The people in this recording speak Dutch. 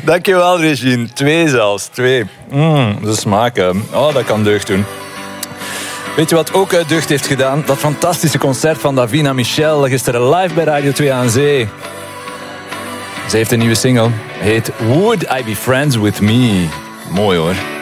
Dankjewel, Regine. 2 zelfs, 2. De smaken. Oh, dat kan deugd doen. Weet je wat ook deugd heeft gedaan? Dat fantastische concert van Davina Michel gisteren live bij Radio 2 aan Zee. Ze heeft een nieuwe single. Heet Would I Be Friends With Me. Mooi hoor.